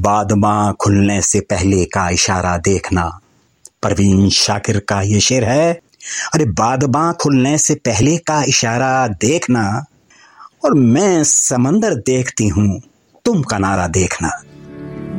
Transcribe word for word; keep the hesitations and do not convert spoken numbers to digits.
बादमां खुलने से पहले का इशारा देखना। परवीन शाकिर का ये शेर है। अरे बादमां खुलने से पहले का इशारा देखना, और मैं समंदर देखती हूँ, तुम किनारा देखना।